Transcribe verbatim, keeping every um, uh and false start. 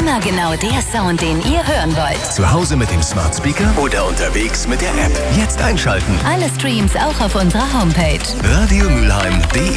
Immer genau der Sound, den ihr hören wollt. Zu Hause mit dem Smart Speaker oder unterwegs mit der App. Jetzt einschalten. Alle Streams auch auf unserer Homepage. radiomülheim punkt de